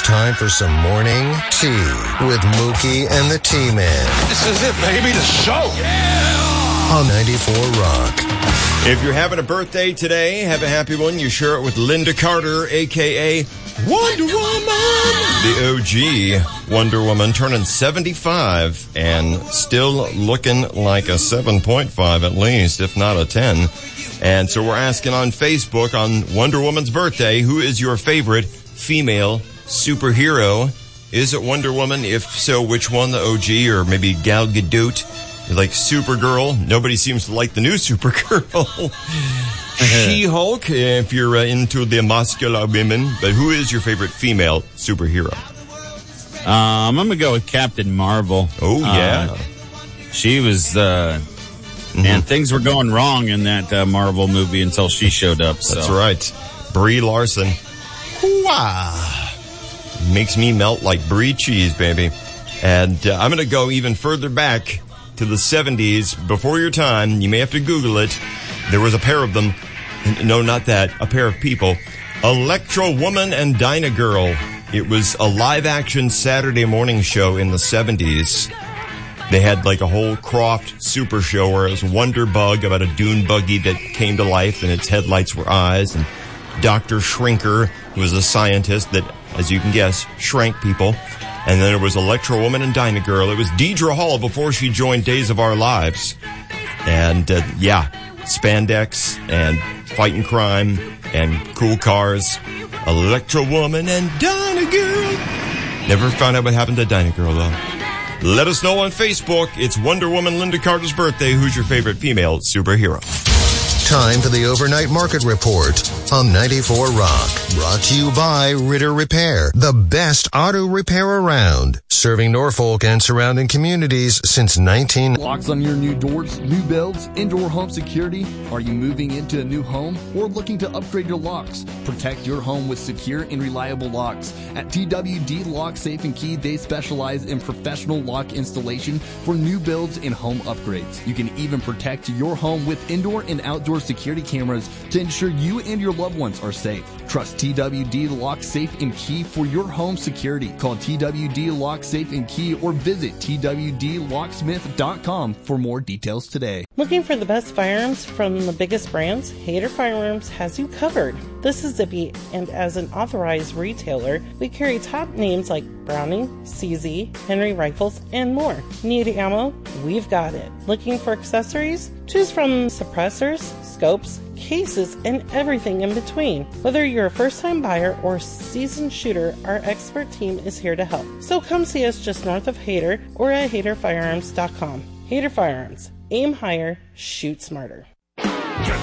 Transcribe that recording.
time for some morning tea with Mookie and the T-Man. This is it, baby, the show. Yeah! On 94 Rock. If you're having a birthday today, have a happy one. You share it with Linda Carter, a.k.a. Wonder Woman. The OG Wonder Woman, turning 75 and still looking like a 7.5 at least, if not a 10. And so we're asking on Facebook on Wonder Woman's birthday, who is your favorite female superhero? Is it Wonder Woman? If so, which one? The OG or maybe Gal Gadot? You like Supergirl? Nobody seems to like the new Supergirl. She-Hulk, if you're into the muscular women. But who is your favorite female superhero? I'm going to go with Captain Marvel. Oh, yeah. She was, and things were going wrong in that Marvel movie until she showed up. So. That's right. Brie Larson. Wow. Makes me melt like brie cheese, baby. And I'm going to go even further back to the 70s, before your time. You may have to Google it. There was a pair of them. No, not that. A pair of people. Electro Woman and Dyna Girl. It was a live-action Saturday morning show in the 70s. They had like a whole Croft super show where it was Wonder Bug about a dune buggy that came to life and its headlights were eyes. And Dr. Shrinker, who was a scientist that, as you can guess, shrank people. And then there was Electro Woman and Dyna Girl. It was Deidre Hall before she joined Days of Our Lives. And, spandex and fighting crime and cool cars. Electro Woman and Dyna Girl. Never found out what happened to Dyna Girl, though. Let us know on Facebook. It's Wonder Woman Linda Carter's birthday. Who's your favorite female superhero? Time for the Overnight Market Report on 94 Rock. Brought to you by Ritter Repair, the best auto repair around. Serving Norfolk and surrounding communities since 19... Locks on your new doors, new builds, indoor home security. Are you moving into a new home or looking to upgrade your locks? Protect your home with secure and reliable locks. At TWD Lock Safe and Key, they specialize in professional lock installation for new builds and home upgrades. You can even protect your home with indoor and outdoor security cameras to ensure you and your loved ones are safe. Trust TWD Lock Safe and Key for your home security. Call TWD Lock Safe and Key or visit twdlocksmith.com for more details today. Looking for the best firearms from the biggest brands? Hader Firearms has you covered. This is Zippy, and as an authorized retailer, we carry top names like Browning, CZ, Henry Rifles, and more. Need ammo? We've got it. Looking for accessories? Choose from suppressors, scopes, cases, and everything in between. Whether you're a first-time buyer or seasoned shooter, our expert team is here to help. So come see us just north of Hader or at HaderFirearms.com. Hader Firearms. Aim higher, shoot smarter. Get